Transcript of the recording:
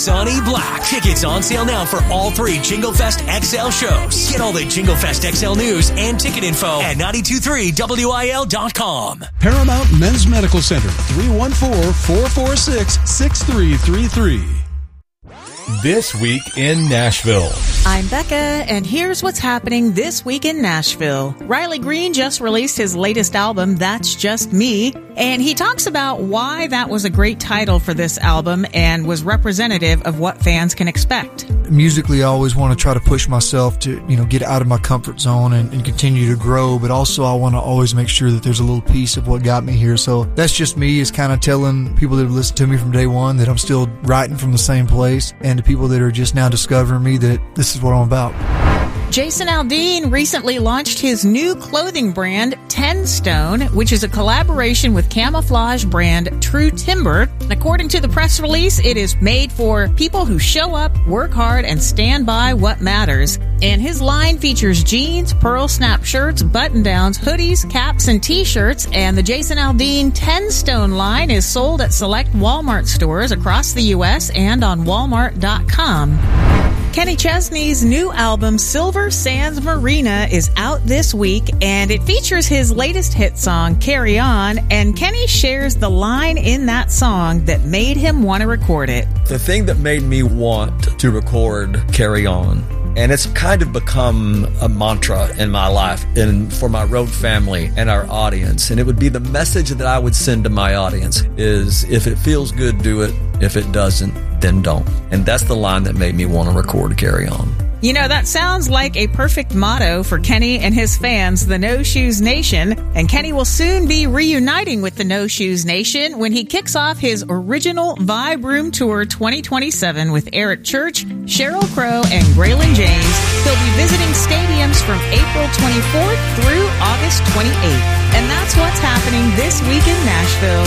Sonny Black. Tickets on sale now for all 3 Jingle Fest XL shows. Get all the Jingle Fest XL news and ticket info at 923WIL.com. Paramount Men's Medical Center, 314-446-6333. This Week in Nashville. I'm Becca, and here's what's happening this week in Nashville. Riley Green just released his latest album, That's Just Me, and he talks about why that was a great title for this album and was representative of what fans can expect. Musically, I always want to try to push myself to, get out of my comfort zone and continue to grow, but also I want to always make sure that there's a little piece of what got me here. So That's Just Me is kind of telling people that have listened to me from day one that I'm still writing from the same place, and to people that are just now discovering me that this is what I'm about. Jason Aldean recently launched his new clothing brand, 10 Stone, which is a collaboration with camouflage brand True Timber. According to the press release, it is made for people who show up, work hard, and stand by what matters. And his line features jeans, pearl snap shirts, button-downs, hoodies, caps, and t-shirts. And the Jason Aldean 10 Stone line is sold at select Walmart stores across the U.S. and on Walmart.com. Kenny Chesney's new album, Silver Sands Marina, is out this week, and it features his latest hit song, Carry On, and Kenny shares the line in that song that made him want to record it. The thing that made me want to record Carry On, and it's kind of become a mantra in my life and for my road family and our audience, and it would be the message that I would send to my audience is, if it feels good, do it. If it doesn't, then don't. And that's the line that made me want to record Carry On. That sounds like a perfect motto for Kenny and his fans, the No Shoes Nation. And Kenny will soon be reuniting with the No Shoes Nation when he kicks off his original Vibe Room Tour 2027 with Eric Church, Sheryl Crow, and Graylin James. He'll be visiting stadiums from April 24th through August 28th. And that's what's happening this week in Nashville.